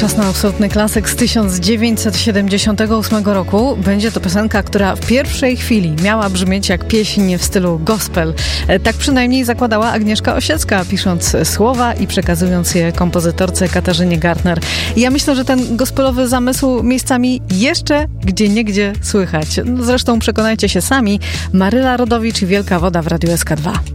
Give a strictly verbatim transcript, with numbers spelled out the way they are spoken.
Czas na absolutny klasyk z tysiąc dziewięćset siedemdziesiątego ósmego roku. Będzie to piosenka, która w pierwszej chwili miała brzmieć jak pieśń w stylu gospel. Tak przynajmniej zakładała Agnieszka Osiecka, pisząc słowa i przekazując je kompozytorce Katarzynie Gartner. I ja myślę, że ten gospelowy zamysł miejscami jeszcze gdzieniegdzie słychać. Zresztą przekonajcie się sami. Maryla Rodowicz i Wielka Woda w Radiu S K dwa.